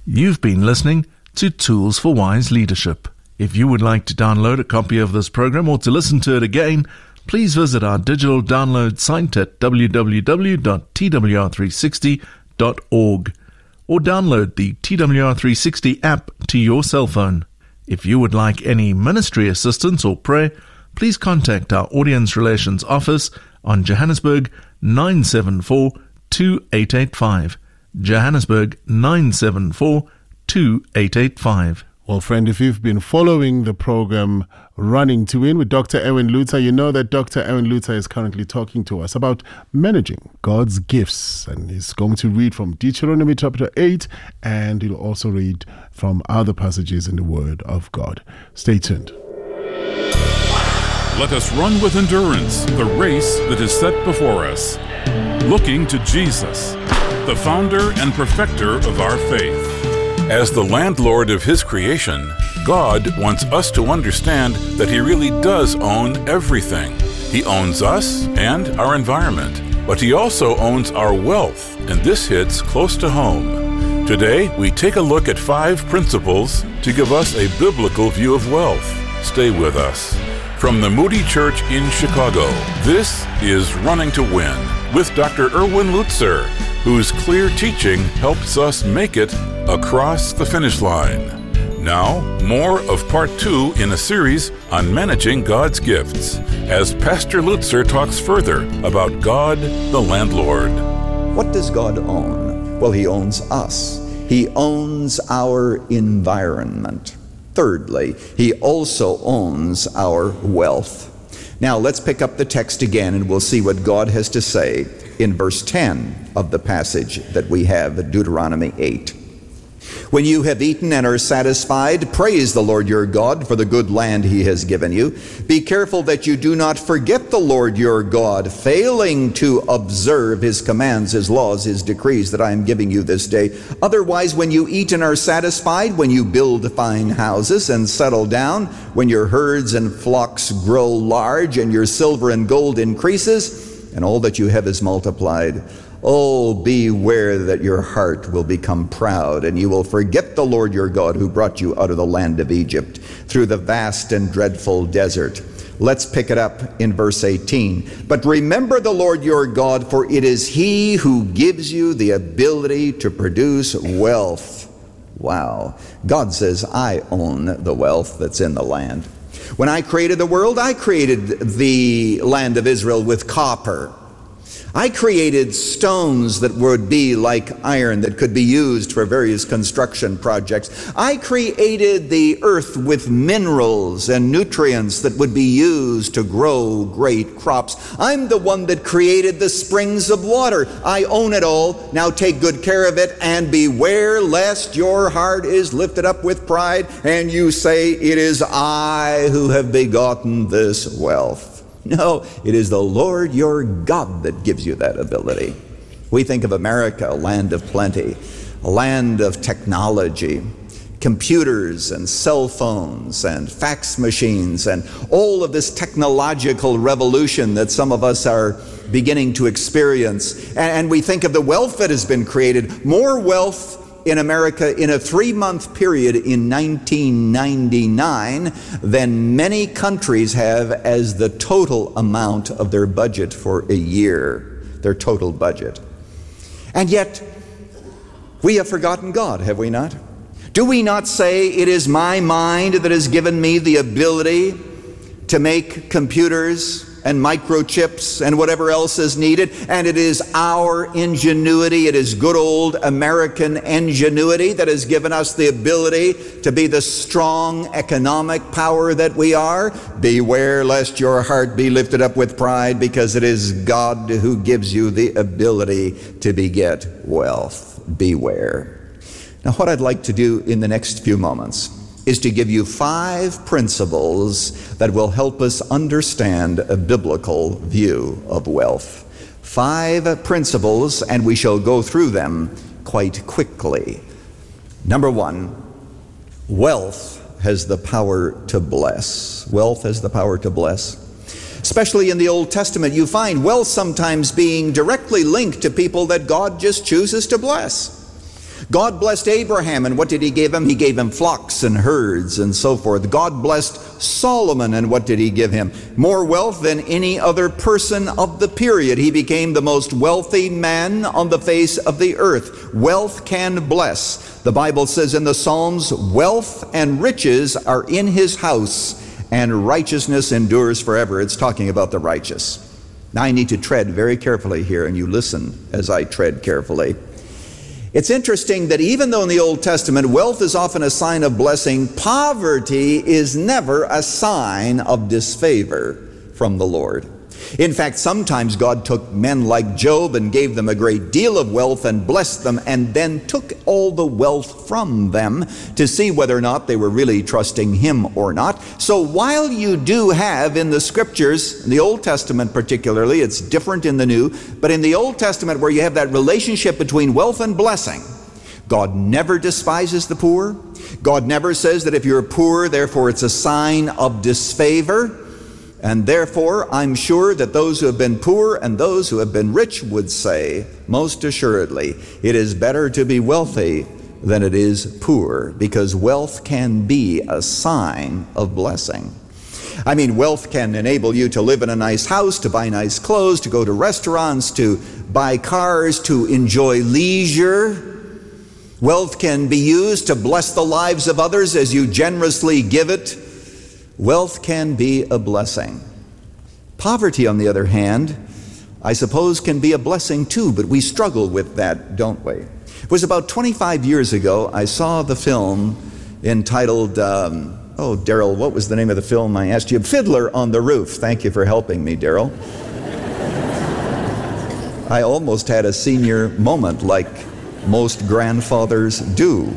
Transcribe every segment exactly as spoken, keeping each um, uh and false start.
You've been listening to Tools for Wise Leadership. If you would like to download a copy of this program or to listen to it again, please visit our digital download site at w w w dot t w r three sixty dot org or download the T W R three sixty app to your cell phone. If you would like any ministry assistance or prayer, please contact our Audience Relations Office on Johannesburg nine seven four, two eight eight five. Johannesburg nine seven four, two eight eight five. Well, friend, if you've been following the program Running to Win with Doctor Erwin Luther, you know that Doctor Erwin Luther is currently talking to us about managing God's gifts. And he's going to read from Deuteronomy chapter eight, and he'll also read from other passages in the Word of God. Stay tuned. Let us run with endurance the race that is set before us, looking to Jesus, the founder and perfecter of our faith. As the landlord of His creation, God wants us to understand that He really does own everything. He owns us and our environment, but He also owns our wealth, and this hits close to home. Today, we take a look at five principles to give us a biblical view of wealth. Stay with us. From the Moody Church in Chicago, this is Running to Win with Doctor Erwin Lutzer, whose clear teaching helps us make it across the finish line. Now, more of part two in a series on managing God's gifts, as Pastor Lutzer talks further about God, the landlord. What does God own? Well, He owns us. He owns our environment. Thirdly, He also owns our wealth. Now, let's pick up the text again, and we'll see what God has to say in verse ten of the passage that we have at Deuteronomy eight. When you have eaten and are satisfied, praise the Lord your God for the good land He has given you. Be careful that you do not forget the Lord your God, failing to observe His commands, His laws, His decrees that I am giving you this day. Otherwise, when you eat and are satisfied, when you build fine houses and settle down, when your herds and flocks grow large and your silver and gold increases, and all that you have is multiplied, oh, beware that your heart will become proud, and you will forget the Lord your God who brought you out of the land of Egypt, through the vast and dreadful desert. Let's pick it up in verse eighteen. But remember the Lord your God, for it is He who gives you the ability to produce wealth. Wow. God says, I own the wealth that's in the land. When I created the world, I created the land of Israel with copper. I created stones that would be like iron that could be used for various construction projects. I created the earth with minerals and nutrients that would be used to grow great crops. I'm the one that created the springs of water. I own it all. Now take good care of it, and beware lest your heart is lifted up with pride and you say, it is I who have begotten this wealth. No, it is the Lord your God that gives you that ability. We think of America, a land of plenty, a land of technology, computers and cell phones and fax machines and all of this technological revolution that some of us are beginning to experience. And we think of the wealth that has been created, more wealth in America in a three-month period in nineteen ninety-nine than many countries have as the total amount of their budget for a year, their total budget. And yet, we have forgotten God, have we not? Do we not say, it is my mind that has given me the ability to make computers and microchips and whatever else is needed, and it is our ingenuity, it is good old American ingenuity that has given us the ability to be the strong economic power that we are? Beware lest your heart be lifted up with pride, because it is God who gives you the ability to beget wealth. Beware. Now, what I'd like to do in the next few moments is to give you five principles that will help us understand a biblical view of wealth. Five principles, and we shall go through them quite quickly. Number one, wealth has the power to bless. Wealth has the power to bless. Especially in the Old Testament, you find wealth sometimes being directly linked to people that God just chooses to bless. God blessed Abraham, and what did he give him? He gave him flocks and herds and so forth. God blessed Solomon, and what did he give him? More wealth than any other person of the period. He became the most wealthy man on the face of the earth. Wealth can bless. The Bible says in the Psalms, wealth and riches are in his house, and righteousness endures forever. It's talking about the righteous. Now I need to tread very carefully here, and you listen as I tread carefully. It's interesting that even though in the Old Testament wealth is often a sign of blessing, poverty is never a sign of disfavor from the Lord. In fact, sometimes God took men like Job and gave them a great deal of wealth and blessed them, and then took all the wealth from them to see whether or not they were really trusting him or not. So while you do have in the scriptures, in the Old Testament particularly, it's different in the New, but in the Old Testament where you have that relationship between wealth and blessing, God never despises the poor. God never says that if you're poor, therefore it's a sign of disfavor. And therefore, I'm sure that those who have been poor and those who have been rich would say, most assuredly, it is better to be wealthy than it is poor, because wealth can be a sign of blessing. I mean, wealth can enable you to live in a nice house, to buy nice clothes, to go to restaurants, to buy cars, to enjoy leisure. Wealth can be used to bless the lives of others as you generously give it. Wealth can be a blessing. Poverty, on the other hand, I suppose can be a blessing too, but we struggle with that, don't we? It was about twenty-five years ago I saw the film entitled, um, oh, Daryl, what was the name of the film I asked you? Fiddler on the Roof. Thank you for helping me, Daryl. I almost had a senior moment like most grandfathers do.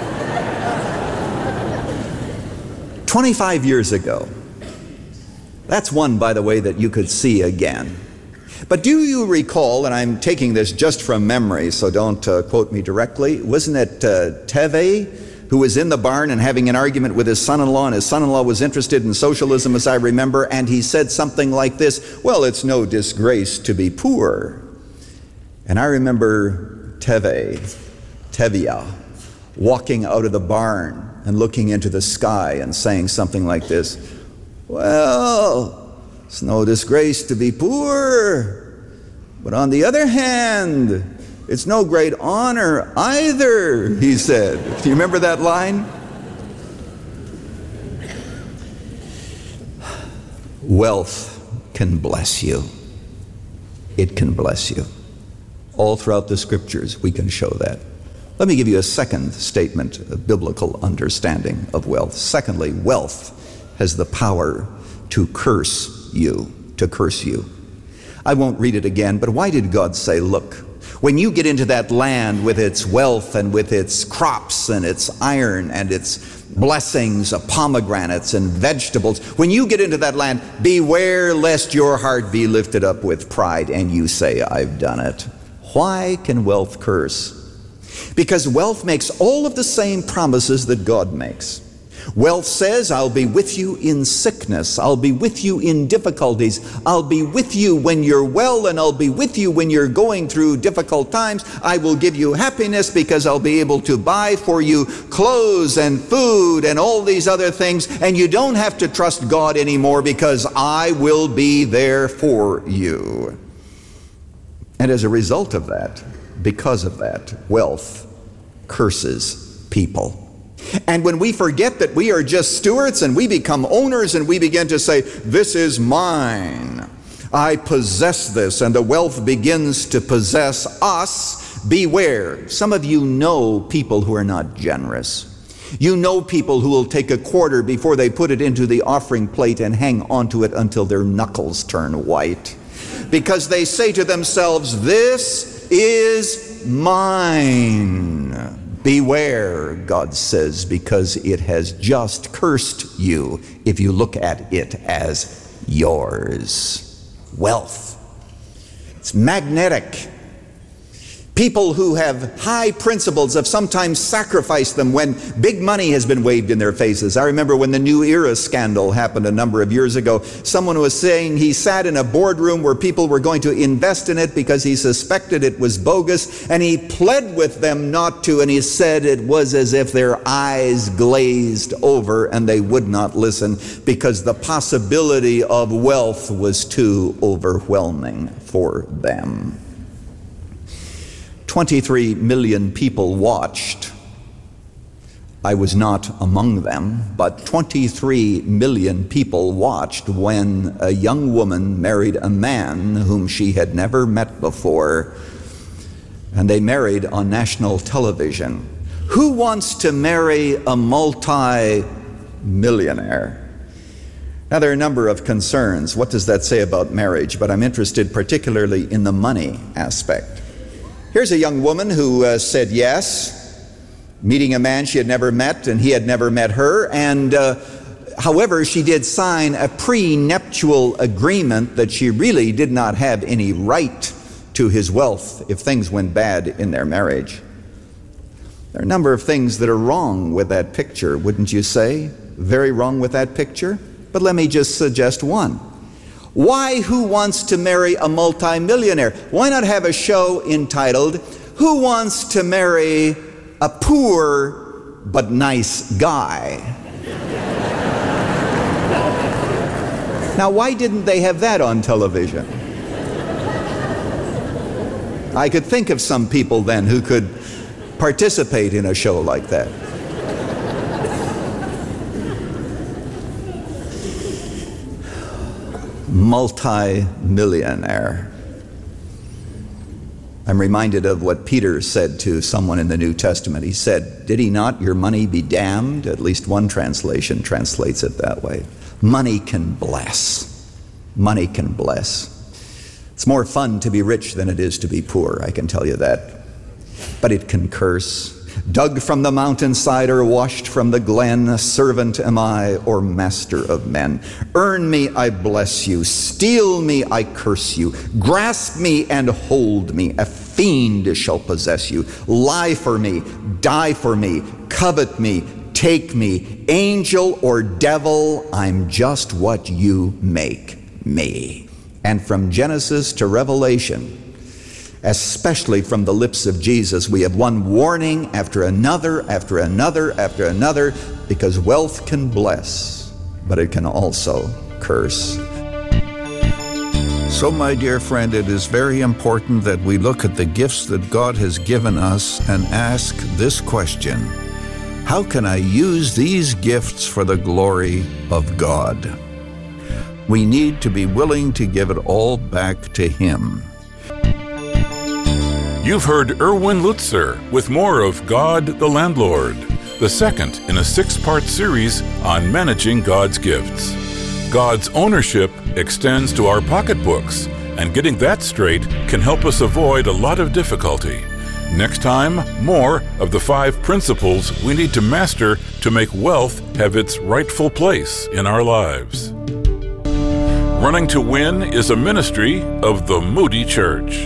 twenty-five years ago. That's one, by the way, that you could see again. But do you recall, and I'm taking this just from memory, so don't uh, quote me directly, wasn't it uh, Teve who was in the barn and having an argument with his son-in-law, and his son-in-law was interested in socialism, as I remember, and he said something like this, well, it's no disgrace to be poor. And I remember Teve, Tevia, walking out of the barn and looking into the sky and saying something like this, well, it's no disgrace to be poor, but on the other hand, it's no great honor either, he said. Do you remember that line? Wealth can bless you. It can bless you. All throughout the scriptures we can show that. Let me give you a second statement of biblical understanding of wealth. Secondly, wealth has the power to curse you, to curse you. I won't read it again, but why did God say, look, when you get into that land with its wealth and with its crops and its iron and its blessings of pomegranates and vegetables, when you get into that land, beware lest your heart be lifted up with pride and you say, I've done it. Why can wealth curse? Because wealth makes all of the same promises that God makes. Wealth says, I'll be with you in sickness. I'll be with you in difficulties. I'll be with you when you're well, and I'll be with you when you're going through difficult times. I will give you happiness because I'll be able to buy for you clothes and food and all these other things. And you don't have to trust God anymore because I will be there for you. And as a result of that, because of that, wealth curses people. And when we forget that we are just stewards and we become owners and we begin to say, this is mine, I possess this, and the wealth begins to possess us, beware. Some of you know people who are not generous. You know people who will take a quarter before they put it into the offering plate and hang onto it until their knuckles turn white. Because they say to themselves, this is mine. Beware, God says, because it has just cursed you if you look at it as yours. Wealth. It's magnetic. People who have high principles have sometimes sacrificed them when big money has been waved in their faces. I remember when the New Era scandal happened a number of years ago, someone was saying he sat in a boardroom where people were going to invest in it because he suspected it was bogus, and he pled with them not to, and he said it was as if their eyes glazed over and they would not listen because the possibility of wealth was too overwhelming for them. twenty-three million people watched. I was not among them, but twenty-three million people watched when a young woman married a man whom she had never met before, and they married on national television. Who wants to marry a multi-millionaire? Now, there are a number of concerns. What does that say about marriage? But I'm interested particularly in the money aspect. Here's a young woman who uh, said yes, meeting a man she had never met and he had never met her, and uh, however, she did sign a prenuptial agreement that she really did not have any right to his wealth if things went bad in their marriage. There are a number of things that are wrong with that picture, wouldn't you say? Very wrong with that picture? But let me just suggest one. Why Who Wants to Marry a Multimillionaire? Why not have a show entitled, Who Wants to Marry a Poor but Nice Guy? Now, why didn't they have that on television? I could think of some people then who could participate in a show like that. Multi-millionaire. I'm reminded of what Peter said to someone in the New Testament. He said, "Did he not your money be damned?" At least one translation translates it that way. Money can bless. Money can bless. It's more fun to be rich than it is to be poor, I can tell you that. But it can curse. Dug from the mountainside or washed from the glen, servant am I or master of men. Earn me, I bless you. Steal me, I curse you. Grasp me and hold me. A fiend shall possess you. Lie for me, die for me, covet me, take me. Angel or devil, I'm just what you make me. And from Genesis to Revelation, especially from the lips of Jesus, we have one warning after another, after another, after another, because wealth can bless, but it can also curse. So, my dear friend, it is very important that we look at the gifts that God has given us and ask this question: how can I use these gifts for the glory of God? We need to be willing to give it all back to Him. You've heard Erwin Lutzer with more of God the Landlord, the second in a six-part series on managing God's gifts. God's ownership extends to our pocketbooks, and getting that straight can help us avoid a lot of difficulty. Next time, more of the five principles we need to master to make wealth have its rightful place in our lives. Running to Win is a ministry of the Moody Church.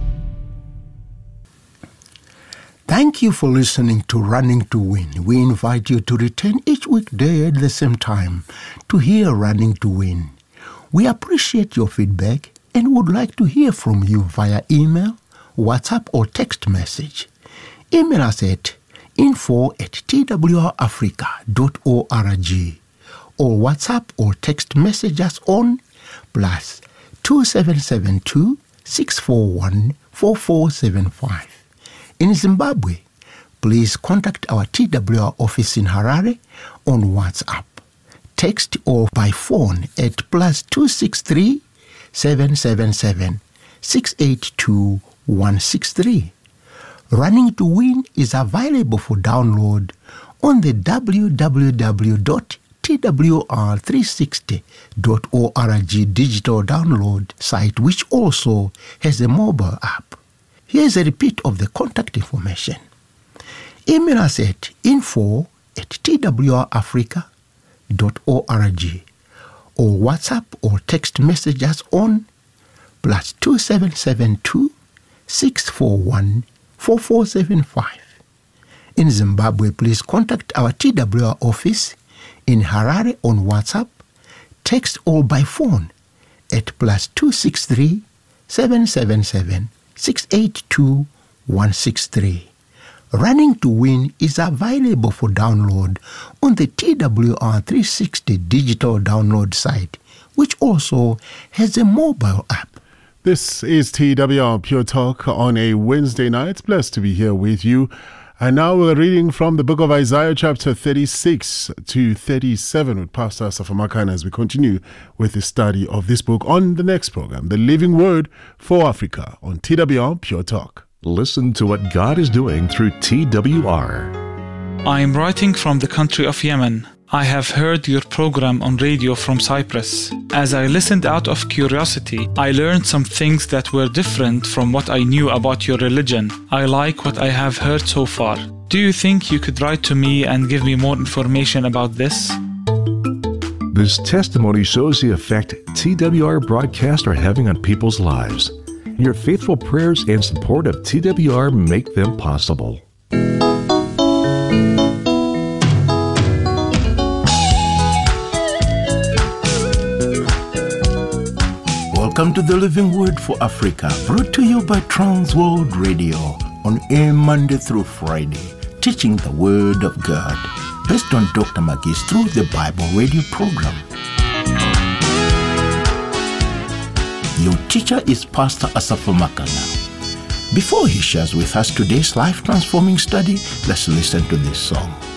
Thank you for listening to Running to Win. We invite you to return each weekday at the same time to hear Running to Win. We appreciate your feedback and would like to hear from you via email, WhatsApp, or text message. Email us at info at t w r africa dot org or WhatsApp or text message us on plus two seven seven two, six four one, four four seven five. In Zimbabwe, please contact our T W R office in Harare on WhatsApp, text or by phone at plus two six three, seven seven seven, six eight two, one six three. Running to Win is available for download on the w w w dot t w r three sixty dot org digital download site, which also has a mobile app. Here's a repeat of the contact information. Email us at info at t w r africa dot org or WhatsApp or text message us on plus two seven seven two, six four one, four four seven five. In Zimbabwe, please contact our T W R office in Harare on WhatsApp, text or by phone at plus two six three, seven seven seven, six eight two, one six three. Running to Win is available for download on the T W R three sixty digital download site, which also has a mobile app. This is T W R Pure Talk on a Wednesday night. Blessed to be here with you. And now we're reading from the book of Isaiah chapter thirty-six to thirty-seven with Pastor Asafo Makana as we continue with the study of this book on the next program, The Living Word for Africa on T W R Pure Talk. Listen to what God is doing through T W R. I am writing from the country of Yemen. I have heard your program on radio from Cyprus. As I listened out of curiosity, I learned some things that were different from what I knew about your religion. I like what I have heard so far. Do you think you could write to me and give me more information about this? This testimony shows the effect T W R broadcasts are having on people's lives. Your faithful prayers and support of T W R make them possible. Welcome to the Living Word for Africa, brought to you by Trans World Radio on air Monday through Friday, teaching the Word of God, based on Doctor Magis through the Bible radio program. Your teacher is Pastor Asafo Makana. Before he shares with us today's life-transforming study, let's listen to this song.